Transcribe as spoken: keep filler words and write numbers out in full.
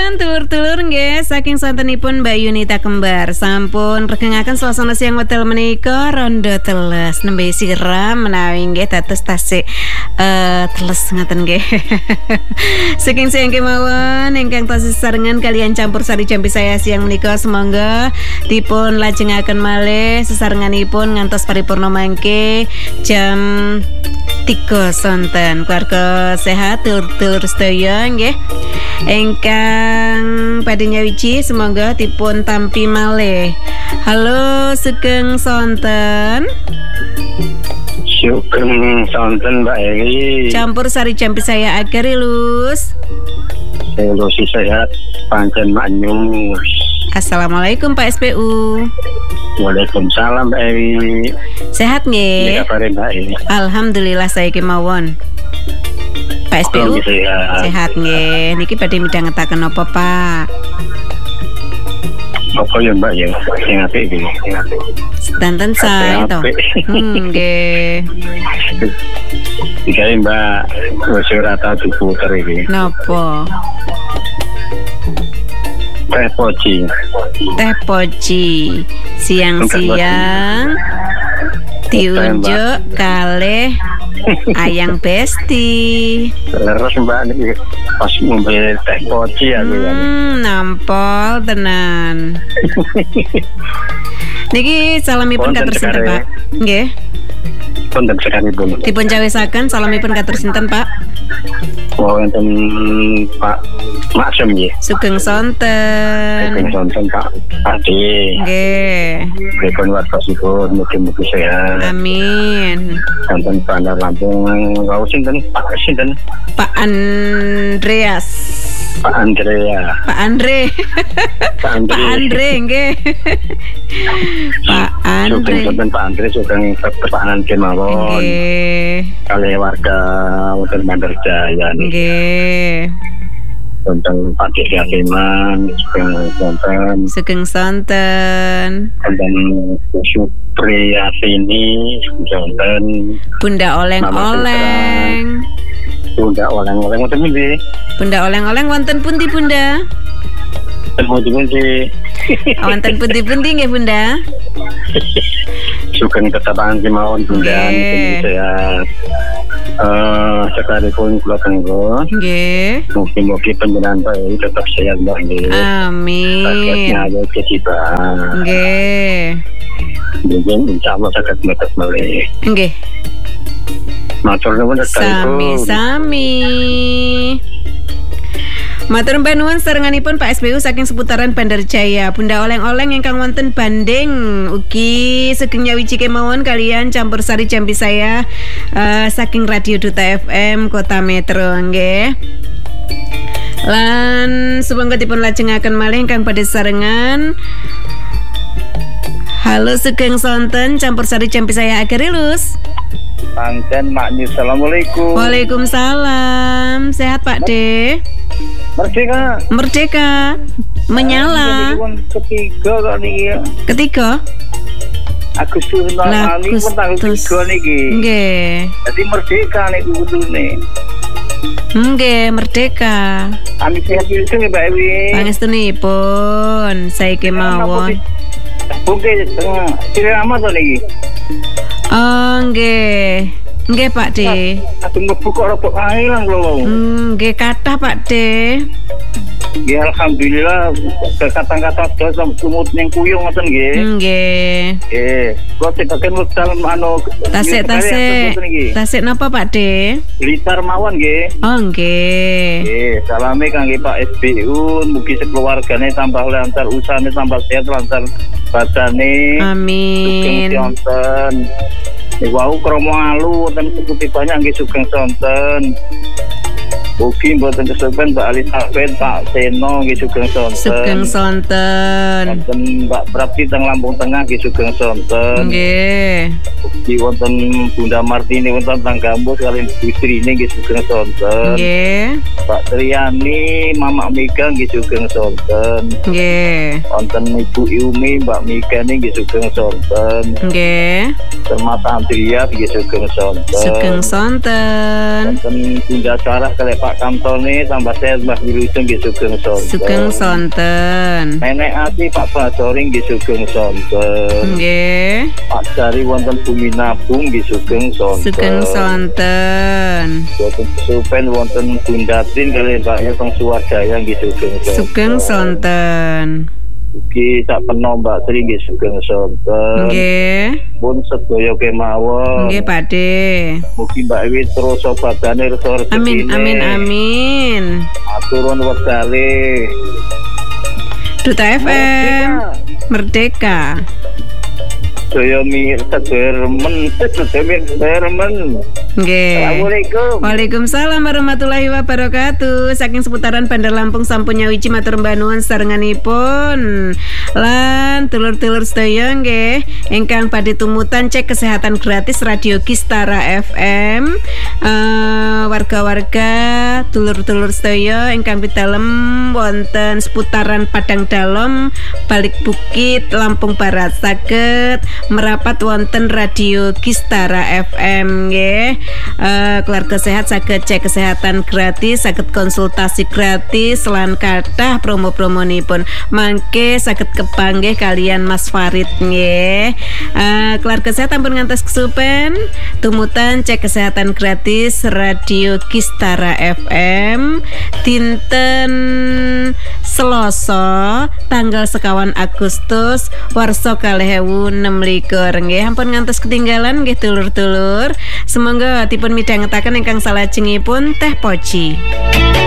sonten tulur-tulur nggih saking sontenipun Mbak Yunita Kembar sampun regengaken suasana siang wetel menika rondo teles nembe siram menawi nggih dados tasik uh, teles ngaten nggih. Saking siang kemawon ingkang tasih sarengan kalian campur sari jampi saya siang menika semoga dipun lajengaken malih sesarenganipun ngantos paripurna mangke jam tiga sonten keluarga sehat tur-tur sedaya nggih. Engkang pada nyawiji semoga dipun tampi malih. Halo sugeng sonten. Sugeng sonten Mbak Eri. Campur sari jampi saya agar ilus. Elosi sehat pancen manyus. Assalamualaikum Pak S P U. Waalaikumsalam Mbak Eri. Sehat nggih? Kabar Mbak Eri. Alhamdulillah saya kemawon. Pak S P U sehat, sehat nggih. Niki badhe midhangetaken apa Pak? Apa ya Mbak ya? Sing apik iki. Sedanten sae to. Hmm nggih. Iki Mbak wis ora tau diputer iki. Napa? Teh poci. Teh poci. Siang-siang diunjuk kalih ayang besti. Terus Mbak niki pas ngombe teh poci aku ya. Hmm, nampol tenan. Niki salamipun katur sinten Pak? Nggih. Wonten sekalipun. Dipun cawisaken salamipun katur sinten Pak? Wonten Pak Maksum nggih. Sugeng sonten. Sugeng sonten Pak Ade. Nggih. Pripun wartosipun mugi-mugi sehat. Amin. Wonten Bandar Lampung wau sinten Pak sinten? Pak Andreas. Pak Andrea. Pak Andre. Pak Andre. Pak Andre nggih. Pak Andre. Sugeng sonten Pak Andre sugeng pertahanan kemawon. Nggih. Kali warga wonten Bandar Jaya niki. Nggih. Wonten Pak Yakiman sugeng sonten. Sugeng sonten. Wonten Supriyatini sonten. Bunda oleng-oleng. Bunda oleng-oleng wonten pundi? Bunda oleng-oleng wonten pundi Bunda? Wonten pundi? Wonten pundi-pundi nggih Bunda? Sugeng tetapan kemawon Bunda niki sehat. Eh sekalipun kula tenggo. Nggih. Mugi-mugi panjenengan bae tetap sehat Mbak nggih. Amin. Sakitnya ada kecibaan. Nggih. Mungkin insyaallah saged metet malih. Nggih. Matur nuwun sami-sami. Matur nuwun sarenganipun Pak S B U saking seputaran Bandar Jaya. Bunda oleng-oleng ingkang wonten Banding ugi sugeng nyawiji kemawon kalian campur sari jampi saya uh, saking Radio Duta F M Kota Metro nggih. Lan sumangga dipun lajengaken malih ingkang badhe sarengan. Halo sugeng sonten campur sari jampi saya agar ilus. Pancen maknyi. Assalamualaikum. Waalaikumsalam. Sehat Pak De? Merdeka. Merdeka. Menyala. Ketiga kok niki. Ketiga? Agustus niki pun tanggal tiga niki. Nggih. Jadi merdeka niku kudune. Nggih, merdeka. Ami sehat iki Mbak Ewi. Pangestunipun saiki mawon. Oke, kira amat to niki. Oh, nggih. Nggih Pak De. Aku ngebuka rokok ae lang lho. Nggih kathah Pak De. Ya alhamdulillah kata-kata dos sumut ning kuyung ngoten nggih. Nggih. Nggih. Kok tekan wekdal anu tasik-tasik. Tasik napa Pak De? Blitar mawon nggih. Oh nggih. Nggih, salame kangge Pak S B U, mugi sekeluargane tambah lancar usahane tambah sehat lancar badane. Amin. Sugeng sonten. Niku wau kromo alu wonten seputi banyak nggih sugeng sonten. Ugi mboten kesupen Mbak Elizabeth, Pak Seno nggih sugeng sonten. Sugeng sonten. Wonten Mbak Prapti teng Lampung Tengah nggih sugeng sonten. Nggih. Ugi wonten Bunda Martini wonten Tanggambo kaliyan istrine nggih sugeng sonten. Nggih. Pak Triani, Mama Mega nggih sugeng sonten. Nggih. Wonten Ibu Yumi, Mbak Mega nggih sugeng sonten. Nggih. Termas Andrea nggih sugeng sonten. Sugeng sonten. Wonten Bunda Sarah kalih Pak Pak Kamtoni tambah sehat Mbah Wilujeng nggih sugeng sonten. Sugeng sonten. Nenek Ati Pak Basori nggih sugeng sonten. Nggih. Pak Jari wonten Bumi Nabung nggih sugeng sonten. Sugeng sonten. Wonten Supen wonten Bundatin kali Mbaknya teng Suwadaya nggih sugeng sonten. Sugeng sonten. Ugi sak peno Mbak Tri nggih sugeng sonten. Nggih. Pun sedaya kemawon. Nggih, Pakde. Mugi Mbak Wi terus badane resa rezekine. Amin amin amin. Aturun wedale. Duta F M Merdeka. Saya mir sedaya remen, sedaya remen. Nggih. Assalamualaikum. Waalaikumsalam warahmatullahi wabarakatuh. Saking seputaran Bandar Lampung sampun nyawiji matur mbanuwun sarenganipun. Lan dulur-dulur sedaya nggih ingkang badhe tumutan cek kesehatan gratis Radio Kistara F M. Uh, warga-warga dulur-dulur sedaya ingkang pidalem wonten seputaran Padang Dalem, Balik Bukit, Lampung Barat saged merapat wonten Radio Kistara F M nggih. Uh, keluarga sehat saged cek kesehatan gratis, saged konsultasi gratis lan kathah promo-promonipun. Mangke saged kepanggih kalian Mas Farid nggih. Uh, keluarga sehat ampun ngantos kesupen tumutan cek kesehatan gratis Radio Kistara F M dinten Selasa tanggal sekawan Agustus warsa kalih ewu enem likur nggih. Ampun ngantos ketinggalan nggih dulur-dulur. Semoga dipun midhangetaken ingkang salajengipun Teh Poci.